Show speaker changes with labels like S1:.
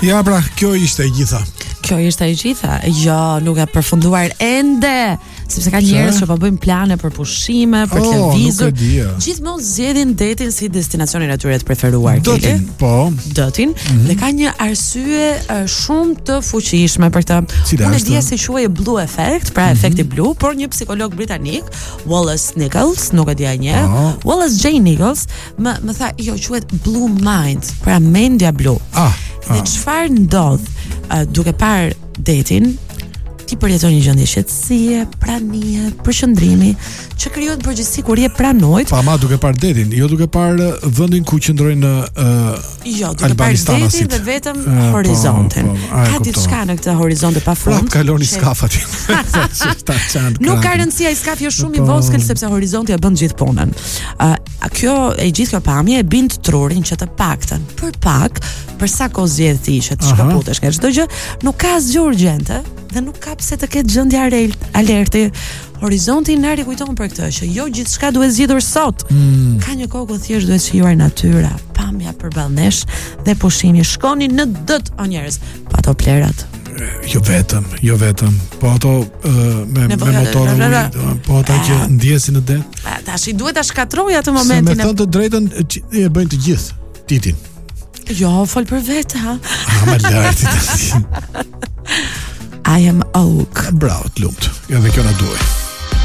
S1: Ja, pra, kjo ishte e gjitha.
S2: Kjo ishte e gjitha. Jo, nuk e përfunduar ende. Sepse ka njerëz që po bëjnë plane për pushime, për të lëvizur. Gjithmonë zgjedhin detin si destinacionin e tyre të preferuar.
S1: Detin, po.
S2: Detin, dhe ka një arsye shumë të fuqishme për këtë. Unë e di se quhej blue effect, pra efekti blu, por një psikolog britanik, Wallace Nichols, nuk e di një, Wallace J. Nichols, më tha, jo, quhet blue mind, pra mendja blu. Dhe çfarë ndodh duke parë detin? Ti përjeton një gjendje shqetësie, pranie, përqendrimi, që krijohet përgjithësi kur je pranojt.
S1: Pa ma duke parë detin, jo duke parë vendin ku qëndrojnë në
S2: jo, duke parë detin dhe vetëm horizontin. Ka diçka në këtë horizont të pafund.
S1: Kaloni skafatin.
S2: Nuk ka rëndësia, ai skafi është shumë i vogël sepse horizonti e bën gjithë punën. Kjo kjo pamje e bind trurin që të paktën, për sa kohë zgjedh ti që të shkëputesh nga çdo gjë, nuk ka asgjë urgjente dhe nuk ka pse të ketë gjendje alerti. Horizonti na rikujton për këtë që jo gjithçka duhet zgjidhur sot. Ka një kohë ku thjesht duhet shijuar natyra, pamja përballë nesh dhe pushimi. Shkoni në dët o njerëz, pa ato plerat.
S1: Jo vetëm, po ato me motorë, po ata që ndjesin në det.
S2: Tash i duhet ta shkatroj atë momentin.
S1: Me thënë të drejtën e bëjnë të gjithë titin.
S2: Jo, fol për vetë, ha.
S1: Më lartë.
S2: I am oak.
S1: Bravo, të lumt. Edhe kjo na duhet.